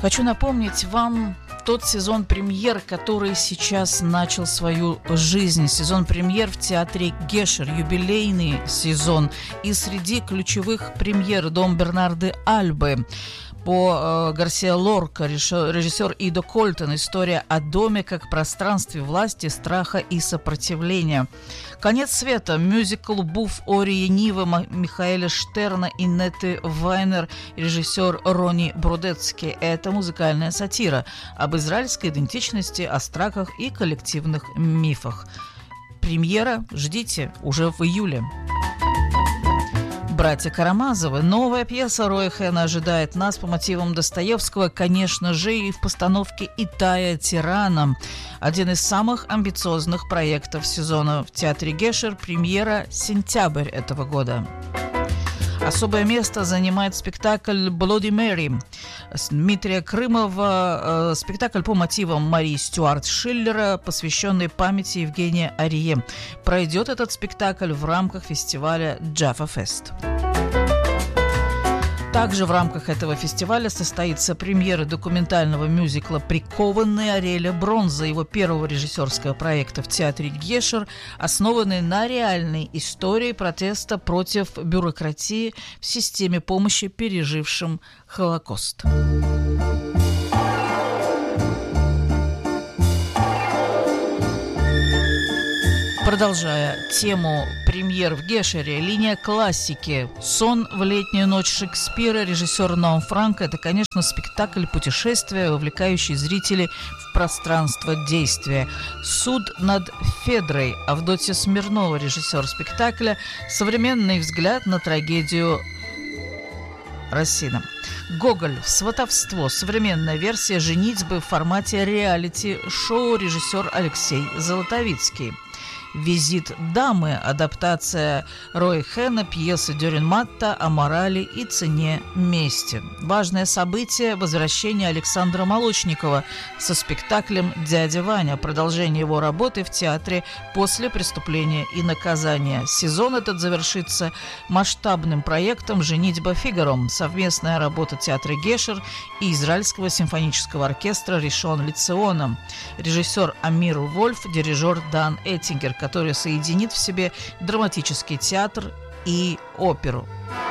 Хочу напомнить вам тот сезон премьер, который сейчас начал свою жизнь. Сезон премьер в театре Гешер, юбилейный сезон. И среди ключевых премьер «Дом Бернарды Альбы» по Гарсиа Лорка, режиссер Идо Кольтон, история о доме как пространстве власти, страха и сопротивления. «Конец света», мюзикл «Буф Ории Нива» Михаэля Штерна и Нетты Вайнер, режиссер Рони Бродецкий. Это музыкальная сатира об израильской идентичности, о страхах и коллективных мифах. Премьера ждите уже в июле. «Братья Карамазовы». Новая пьеса Роя Хэна ожидает нас по мотивам Достоевского, конечно же, и в постановке Итая Тирана. Один из самых амбициозных проектов сезона в театре Гешер. Премьера сентябрь этого года. Особое место занимает спектакль «Bloody Mary» Дмитрия Крымова, спектакль по мотивам Марии Стюарт Шиллера, посвященный памяти Евгения Арие. Пройдет этот спектакль в рамках фестиваля Jaffa Fest. Также в рамках этого фестиваля состоится премьера документального мюзикла «Прикованный» Ариэля Бронза, его первого режиссерского проекта в театре Гешер, основанный на реальной истории протеста против бюрократии в системе помощи пережившим Холокост. Продолжая тему премьер в Гешере, линия классики «Сон в летнюю ночь» Шекспира, режиссер Ноам Франко. Это, конечно, спектакль путешествия, вовлекающий зрителей в пространство действия. «Суд над Федрой» Авдотья Смирнова, режиссер спектакля. Современный взгляд на трагедию Рассина. «Гоголь. Сватовство». Современная версия женитьбы в формате реалити-шоу, режиссер Алексей Золотовицкий. «Визит дамы» адаптация Роя Хэна пьесы Дюринматта о морали и цене мести. Важное событие – возвращение Александра Молочникова со спектаклем «Дядя Ваня», продолжение его работы в театре после преступления и наказания. Сезон этот завершится масштабным проектом «Женитьба Фигаро», совместная работа театра Гешер и Израильского симфонического оркестра Ришон Лициона. Режиссер Амир Вольф, дирижер Дан Эттингер, который соединит в себе драматический театр и оперу.